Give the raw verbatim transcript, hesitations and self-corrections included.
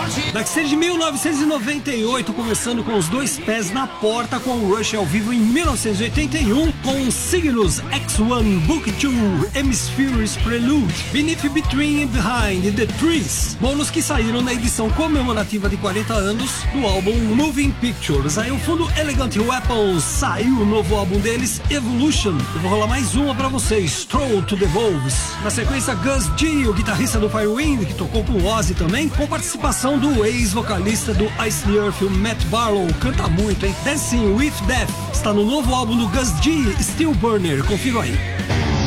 Backstage mil novecentos e noventa e oito, começando com os dois pés na porta com o Rush ao vivo em mil novecentos e oitenta e um, com Cygnus, X um, Book dois, Hemispheres Prelude, Beneath, Between and Behind, The Trees, bônus que saíram na edição comemorativa de quarenta anos do álbum Moving Pictures. Aí o fundo Elegant Weapons, saiu o novo álbum deles, Evolution. Eu vou rolar mais uma pra vocês, Stroll to the Wolves. Na sequência, Gus G, o guitarrista do Firewind, que tocou com o Ozzy também, com participação do ex-vocalista do Ice the Earth, o Matt Barlow, canta muito, hein? Dancing with Death está no novo álbum do Gus G, Steel Burner, confira aí.